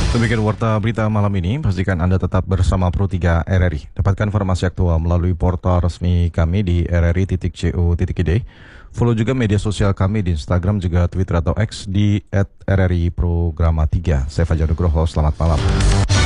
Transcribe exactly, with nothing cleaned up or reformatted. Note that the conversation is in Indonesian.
Demikian warta berita malam ini. Pastikan Anda tetap bersama Pro tiga R R I. Dapatkan informasi aktual melalui portal resmi kami di r r i titik co titik i d. Follow juga media sosial kami di Instagram juga Twitter atau X di et r r i programa tiga. Saya Fajar Nugroho, selamat malam.